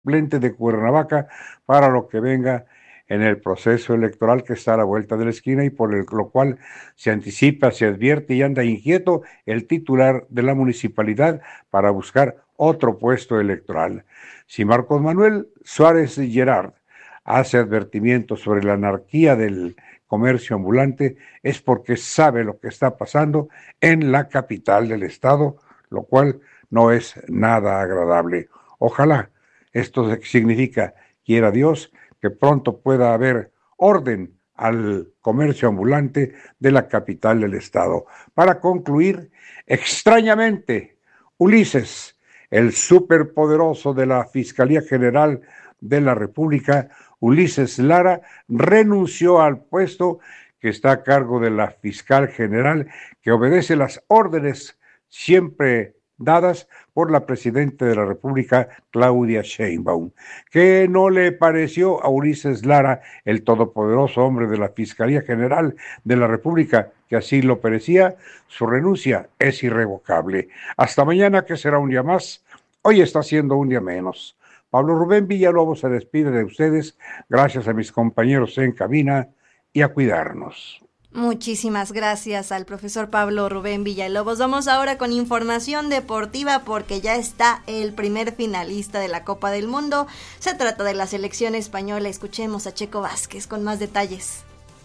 suplente de Cuernavaca para lo que venga en el proceso electoral que está a la vuelta de la esquina y lo cual se anticipa, se advierte y anda inquieto el titular de la municipalidad para buscar otro puesto electoral. Si Marcos Manuel Suárez Gerard hace advertimientos sobre la anarquía del comercio ambulante, es porque sabe lo que está pasando en la capital del estado, lo cual no es nada agradable. Ojalá esto significa, quiera Dios, que pronto pueda haber orden al comercio ambulante de la capital del estado. Para concluir, extrañamente, Ulises, el superpoderoso de la Fiscalía General de la República, Ulises Lara, renunció al puesto que está a cargo de la fiscal general, que obedece las órdenes siempre dadas por la presidenta de la República, Claudia Sheinbaum. ¿Qué no le pareció a Ulises Lara, el todopoderoso hombre de la Fiscalía General de la República, que así lo parecía? Su renuncia es irrevocable. Hasta mañana, que será un día más. Hoy está siendo un día menos. Pablo Rubén Villalobos se despide de ustedes, gracias a mis compañeros en cabina, y a cuidarnos. Muchísimas gracias al profesor Pablo Rubén Villalobos. Vamos ahora con información deportiva porque ya está el primer finalista de la Copa del Mundo. Se trata de la selección española. Escuchemos a Checo Vázquez con más detalles.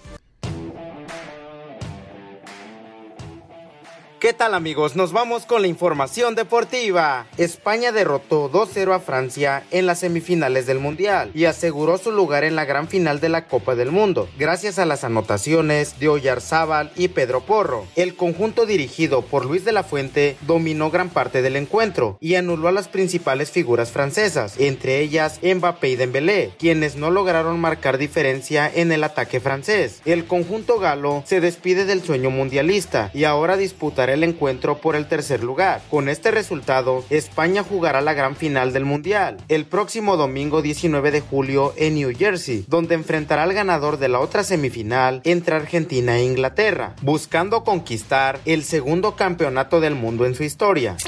¿Qué tal, amigos? Nos vamos con la información deportiva. España derrotó 2-0 a Francia en las semifinales del Mundial y aseguró su lugar en la gran final de la Copa del Mundo, gracias a las anotaciones de Oyarzábal y Pedro Porro. El conjunto dirigido por Luis de la Fuente dominó gran parte del encuentro y anuló a las principales figuras francesas, entre ellas Mbappé y Dembélé, quienes no lograron marcar diferencia en el ataque francés. El conjunto galo se despide del sueño mundialista y ahora disputará el encuentro por el tercer lugar. Con este resultado, España jugará la gran final del Mundial el próximo domingo 19 de julio en New Jersey, donde enfrentará al ganador de la otra semifinal entre Argentina e Inglaterra, buscando conquistar el segundo campeonato del mundo en su historia.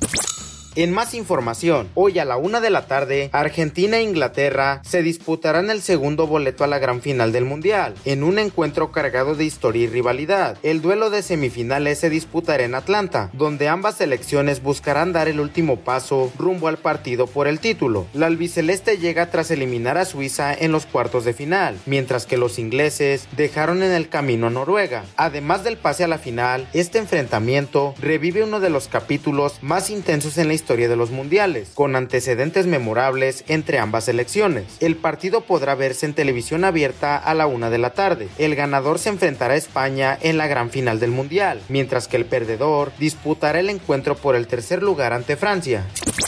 En más información, hoy a la 1 de la tarde, Argentina e Inglaterra se disputarán el segundo boleto a la gran final del Mundial, en un encuentro cargado de historia y rivalidad. El duelo de semifinales se disputará en Atlanta, donde ambas selecciones buscarán dar el último paso rumbo al partido por el título. La albiceleste llega tras eliminar a Suiza en los cuartos de final, mientras que los ingleses dejaron en el camino a Noruega. Además del pase a la final, este enfrentamiento revive uno de los capítulos más intensos en la historia de los mundiales, con antecedentes memorables entre ambas selecciones. El partido podrá verse en televisión abierta a la 1 de la tarde. El ganador se enfrentará a España en la gran final del mundial, mientras que el perdedor disputará el encuentro por el tercer lugar ante Francia.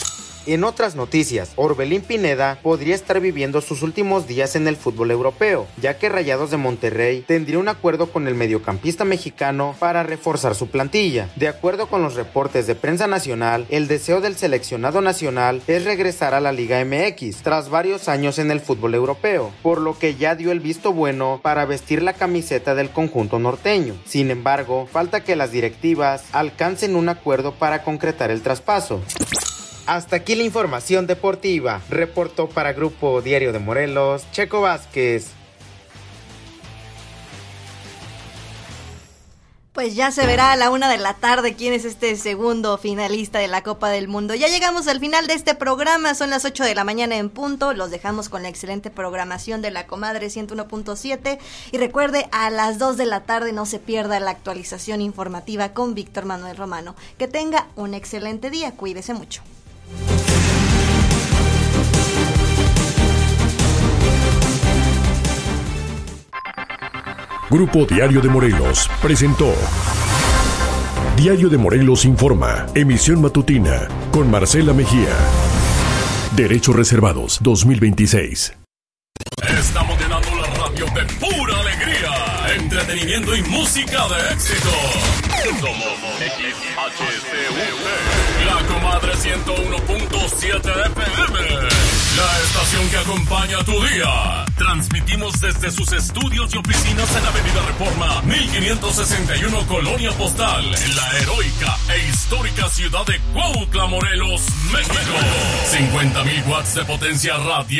En otras noticias, Orbelín Pineda podría estar viviendo sus últimos días en el fútbol europeo, ya que Rayados de Monterrey tendría un acuerdo con el mediocampista mexicano para reforzar su plantilla. De acuerdo con los reportes de prensa nacional, el deseo del seleccionado nacional es regresar a la Liga MX tras varios años en el fútbol europeo, por lo que ya dio el visto bueno para vestir la camiseta del conjunto norteño. Sin embargo, falta que las directivas alcancen un acuerdo para concretar el traspaso. Hasta aquí la información deportiva. Reportó para Grupo Diario de Morelos, Checo Vázquez. Pues ya se verá a la 1 de la tarde quién es este segundo finalista de la Copa del Mundo. Ya llegamos al final de este programa, son las 8 de la mañana en punto. Los dejamos con la excelente programación de La Comadre 101.7. Y recuerde, a las 2 de la tarde no se pierda la actualización informativa con Víctor Manuel Romano. Que tenga un excelente día, cuídese mucho. Grupo Diario de Morelos presentó Diario de Morelos Informa, emisión matutina, con Marcela Mejía. Derechos reservados 2026. Estamos llenando la radio de pura alegría, entretenimiento y música de éxito. Somos XHCUP, La Comadre 101.7 FM, la estación información que acompaña tu día. Transmitimos desde sus estudios y oficinas en Avenida Reforma 1561, Colonia Postal, en la heroica e histórica ciudad de Cuautla, Morelos, México. 50,000 watts de potencia radial